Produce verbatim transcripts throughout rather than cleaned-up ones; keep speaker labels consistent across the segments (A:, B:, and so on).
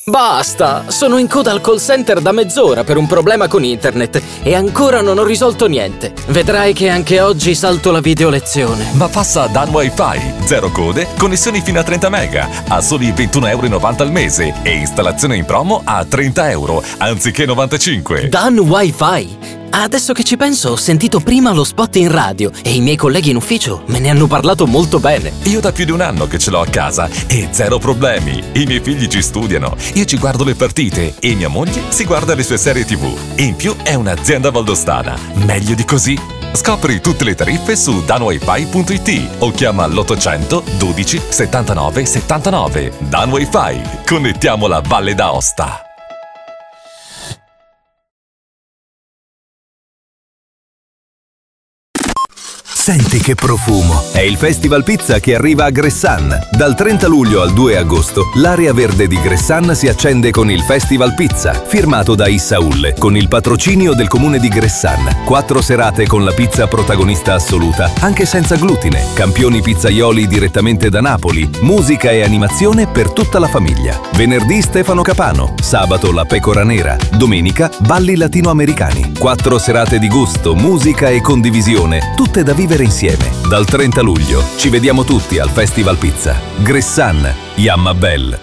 A: Basta! Sono in coda al call center da mezz'ora per un problema con internet e ancora non ho risolto niente. Vedrai che anche oggi salto la video lezione.
B: Ma passa a Dan Wi-Fi. Zero code, connessioni fino a trenta mega, a soli ventuno virgola novanta euro al mese e installazione in promo a trenta euro, anziché novantacinque.
A: Dan Wi-Fi? Adesso che ci penso, ho sentito prima lo spot in radio e i miei colleghi in ufficio me ne hanno parlato molto bene.
B: Io da più di un anno che ce l'ho a casa e zero problemi. I miei figli ci studiano, io ci guardo le partite e mia moglie si guarda le sue serie tivù. In più è un'azienda valdostana. Meglio di così? Scopri tutte le tariffe su dan wifi punto it o chiama l'ottocento dodici settantanove settantanove. Dan Wi-Fi. Connettiamo la Valle d'Aosta.
C: Senti che profumo! È il Festival Pizza che arriva a Gressan. Dal trenta luglio al due agosto, l'area verde di Gressan si accende con il Festival Pizza, firmato da Issaul, con il patrocinio del comune di Gressan. Quattro serate con la pizza protagonista assoluta, anche senza glutine, campioni pizzaioli direttamente da Napoli, musica e animazione per tutta la famiglia. Venerdì Stefano Capano, sabato La Pecora Nera, domenica balli latinoamericani. Quattro serate di gusto, musica e condivisione, tutte da vivere insieme. Dal trenta luglio ci vediamo tutti al Festival Pizza. Gressan, Yamma Bell.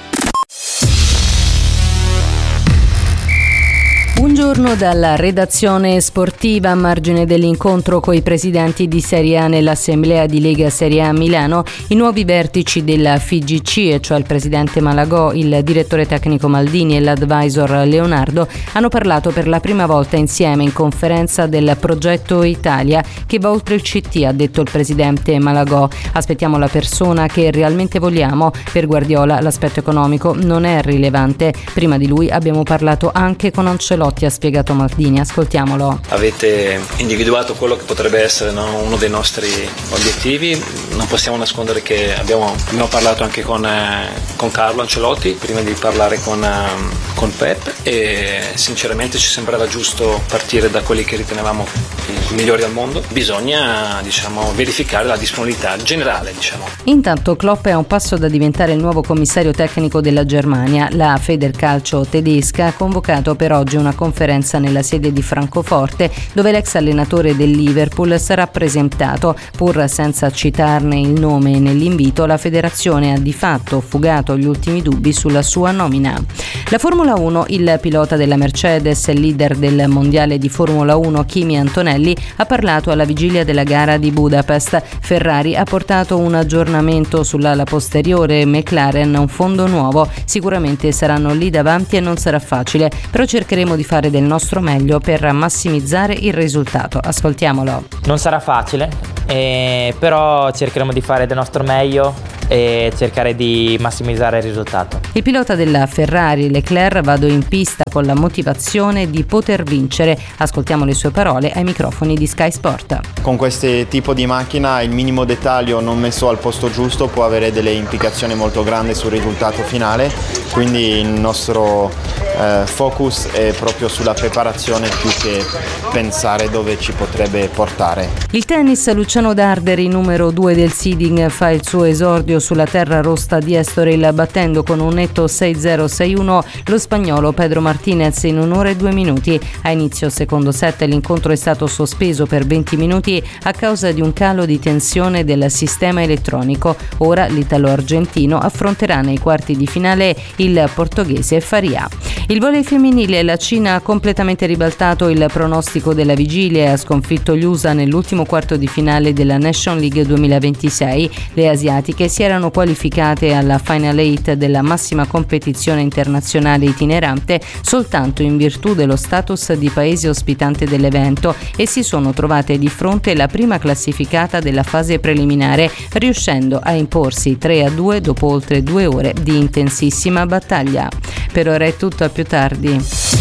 D: Buongiorno dalla redazione sportiva. A margine dell'incontro coi presidenti di Serie A nell'Assemblea di Lega Serie A Milano, i nuovi vertici della F I G C, e cioè il presidente Malagò, il direttore tecnico Maldini e l'advisor Leonardo, hanno parlato per la prima volta insieme in conferenza del progetto Italia che va oltre il C T, ha detto il presidente Malagò. Aspettiamo la persona che realmente vogliamo. Per Guardiola l'aspetto economico non è rilevante. Prima di lui abbiamo parlato anche con Ancelotti, ha spiegato Maldini. Ascoltiamolo.
E: Avete individuato quello che potrebbe essere, no, uno dei nostri obiettivi. Non possiamo nascondere che abbiamo, abbiamo parlato anche con, eh, con Carlo Ancelotti prima di parlare con, eh, con Pep, e sinceramente ci sembrava giusto partire da quelli che ritenevamo i migliori al mondo. Bisogna, diciamo, verificare la disponibilità generale, diciamo.
D: Intanto Klopp è a un passo da diventare il nuovo commissario tecnico della Germania. La Federcalcio tedesca ha convocato per oggi una conferenza nella sede di Francoforte, dove l'ex allenatore del Liverpool sarà presentato. Pur senza citarne il nome nell'invito, la federazione ha di fatto fugato gli ultimi dubbi sulla sua nomina. La Formula uno, il pilota della Mercedes, leader del mondiale di Formula uno Kimi Antonelli, ha parlato alla vigilia della gara di Budapest. Ferrari ha portato un aggiornamento sull'ala posteriore, McLaren un fondo nuovo. Sicuramente saranno lì davanti e non sarà facile, però cercheremo di fare del nostro meglio per massimizzare il risultato. Ascoltiamolo.
F: Non sarà facile, eh, però cercheremo di fare del nostro meglio e cercare di massimizzare il risultato.
D: Il pilota della Ferrari, Leclerc, vado in pista con la motivazione di poter vincere. Ascoltiamo le sue parole ai microfoni di Sky Sport.
G: Con questo tipo di macchina il minimo dettaglio non messo al posto giusto può avere delle implicazioni molto grandi sul risultato finale, quindi il nostro eh, focus è proprio sulla preparazione più che pensare dove ci potrebbe portare.
D: Il tennis, Luciano Darderi, numero due del seeding, fa il suo esordio sulla terra rossa di Estoril, battendo con un netto sei zero sei uno lo spagnolo Pedro Martinez in un'ora e due minuti. A inizio secondo set l'incontro è stato sospeso per venti minuti a causa di un calo di tensione del sistema elettronico. Ora l'italo-argentino affronterà nei quarti di finale il portoghese Faria. Il volley femminile, la Cina ha completamente ribaltato il pronostico della vigilia e ha sconfitto gli U S A nell'ultimo quarto di finale della Nation League duemilaventisei. Le asiatiche si erano qualificate alla Final Eight della massima competizione internazionale itinerante soltanto in virtù dello status di paese ospitante dell'evento e si sono trovate di fronte alla prima classificata della fase preliminare, riuscendo a imporsi tre a due dopo oltre due ore di intensissima battaglia. Per ora è tutto, a più tardi.